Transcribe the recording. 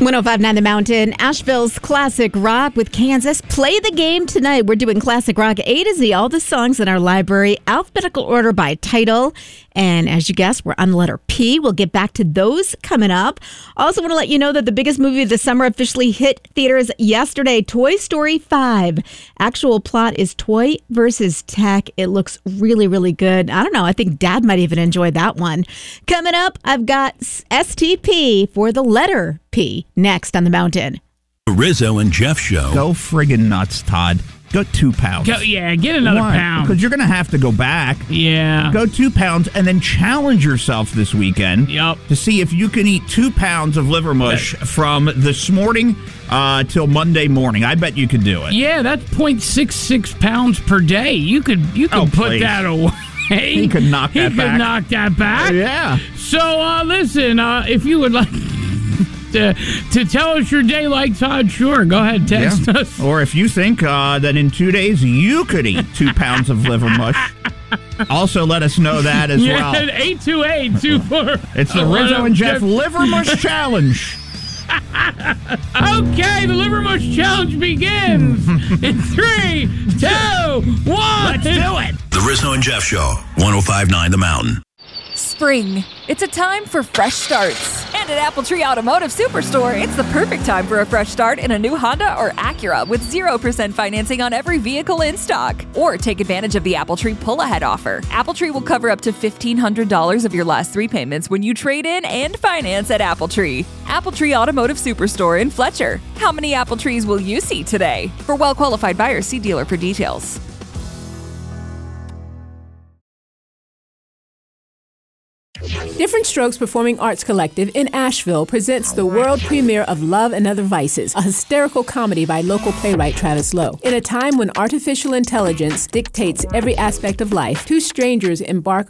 105.9 The Mountain, Asheville's classic rock with Kansas. Play the game tonight. We're doing classic rock A to Z, all the songs in our library, alphabetical order by title. And as you guessed, we're on the letter P. We'll get back to those coming up. Also want to let you know that the biggest movie of the summer officially hit theaters yesterday, Toy Story 5. Actual plot is toy versus tech. It looks really, really good. I don't know. I think Dad might even enjoy that one. Coming up, I've got STP for the letter P next on The Mountain. The Rizzo and Jeff Show. Go friggin' nuts, Todd. Go 2 pounds. Get another pound. Because you're going to have to go back. Yeah. Go 2 pounds and then challenge yourself this weekend. Yep. To see if you can eat 2 pounds of liver mush from this morning till Monday morning. I bet you could do it. Yeah, that's 0.66 pounds per day. You could put that away. He could knock that back. He could knock that back. Yeah. So, listen, if you would like to tell us your day like Todd, sure, go ahead, text us. Or if you think that in 2 days you could eat 2 pounds of liver mush, also let us know that as well. 828-24. It's the Rizzo and Jeff Liver Mush Challenge. Okay, the Liver Mush Challenge begins in 3, 2, 1. Let's do it. The Rizzo and Jeff Show. 105.9 The Mountain. Spring. It's a time for fresh starts. And at AppleTree Automotive Superstore, it's the perfect time for a fresh start in a new Honda or Acura with 0% financing on every vehicle in stock. Or take advantage of the AppleTree pull-ahead offer. AppleTree will cover up to $1,500 of your last 3 payments when you trade in and finance at AppleTree. AppleTree Automotive Superstore in Fletcher. How many AppleTrees will you see today? For well-qualified buyers, see dealer for details. Different Strokes Performing Arts Collective in Asheville presents the world premiere of Love and Other Vices, a hysterical comedy by local playwright Travis Lowe. In a time when artificial intelligence dictates every aspect of life, 2 strangers embark